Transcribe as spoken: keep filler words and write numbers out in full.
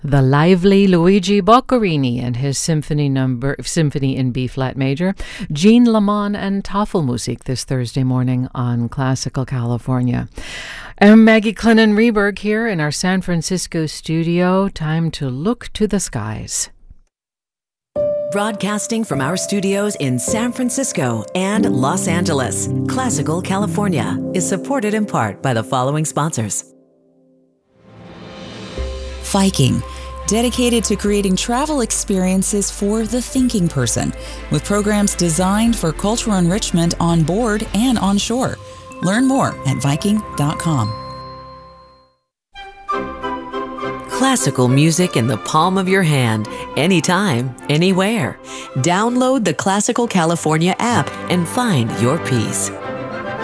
The lively Luigi Boccherini and his symphony number symphony in B flat major, Jean Lamont and Tafelmusik this Thursday morning on Classical California. I'm Maggie Clennon Reberg here in our San Francisco studio. Time to look to the skies. Broadcasting from our studios in San Francisco and Los Angeles, Classical California is supported in part by the following sponsors. Viking, dedicated to creating travel experiences for the thinking person, with programs designed for cultural enrichment on board and on shore. Learn more at Viking dot com. Classical music in the palm of your hand, anytime, anywhere. Download the Classical California app and find your peace.